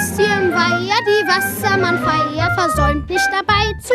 ist hier im Weiher die Wassermannfeier, versäumt nicht dabei zu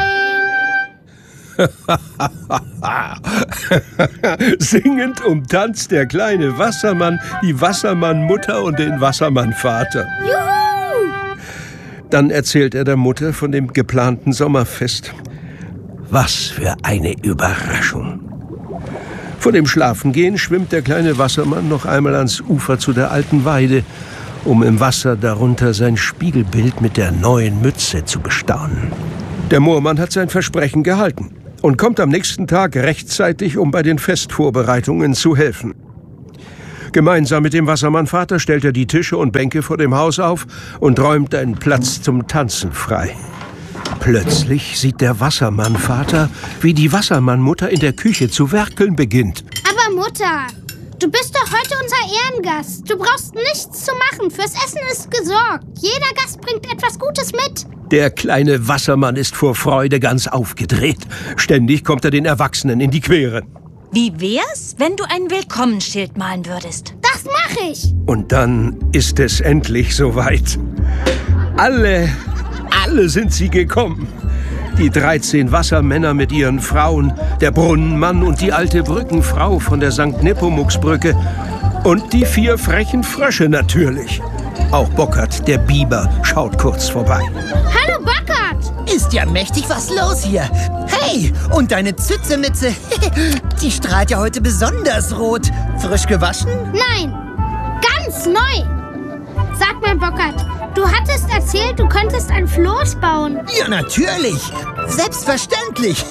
sein. Singend umtanzt der kleine Wassermann die Wassermannmutter und den Wassermannvater. Juhu! Dann erzählt er der Mutter von dem geplanten Sommerfest. Was für eine Überraschung! Vor dem Schlafengehen schwimmt der kleine Wassermann noch einmal ans Ufer zu der alten Weide, um im Wasser darunter sein Spiegelbild mit der neuen Mütze zu bestaunen. Der Moormann hat sein Versprechen gehalten und kommt am nächsten Tag rechtzeitig, um bei den Festvorbereitungen zu helfen. Gemeinsam mit dem Wassermannvater stellt er die Tische und Bänke vor dem Haus auf und räumt einen Platz zum Tanzen frei. Plötzlich sieht der Wassermannvater, wie die Wassermannmutter in der Küche zu werkeln beginnt. Aber Mutter, du bist doch heute unser Ehrengast. Du brauchst nichts zu machen. Fürs Essen ist gesorgt. Jeder Gast bringt etwas Gutes mit. Der kleine Wassermann ist vor Freude ganz aufgedreht. Ständig kommt er den Erwachsenen in die Quere. Wie wär's, wenn du ein Willkommensschild malen würdest? Das mache ich. Und dann ist es endlich soweit. Alle sind sie gekommen. Die 13 Wassermänner mit ihren Frauen, der Brunnenmann und die alte Brückenfrau von der St. Nepomuksbrücke und die 4 frechen Frösche natürlich. Auch Bockert, der Biber, schaut kurz vorbei. Hallo Bockert! Ist ja mächtig was los hier. Hey, und deine Zützemütze, die strahlt ja heute besonders rot. Frisch gewaschen? Nein, ganz neu. Sag mal Bockert, du hattest erzählt, du könntest ein Floß bauen. Ja, natürlich. Selbstverständlich.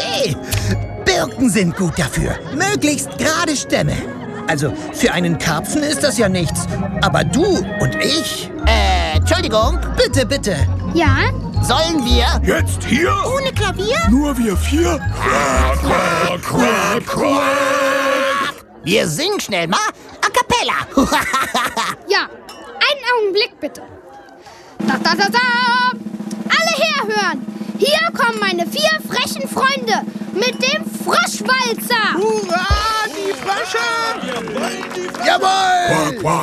Birken sind gut dafür. Möglichst gerade Stämme. Also, für einen Karpfen ist das ja nichts. Aber du und ich... Entschuldigung. Bitte, bitte. Ja? Sollen wir... Jetzt hier? Ohne Klavier? Nur wir 4? Quack, quack, quack, quack. Wir singen schnell mal a cappella. Ja, einen Augenblick bitte. Da, da, da, da. Alle herhören. Hier kommen meine 4 frechen Freunde mit dem Froschwalzer. Hurra, die Frösche! Wir wollen die Jawohl! Quack, quack.